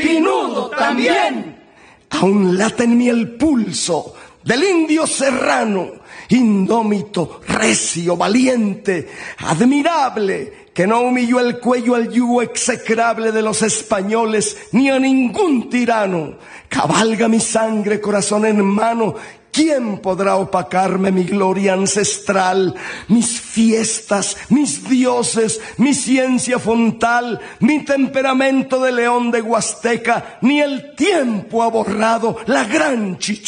finudo también. Aún late en mí el pulso del indio serrano, indómito, recio, valiente, admirable, que no humilló el cuello al yugo execrable de los españoles ni a ningún tirano. Cabalga mi sangre, corazón en mano. ¿Quién podrá opacarme mi gloria ancestral, mis fiestas, mis dioses, mi ciencia fontal, mi temperamento de león de Huasteca? Ni el tiempo ha borrado la gran chicha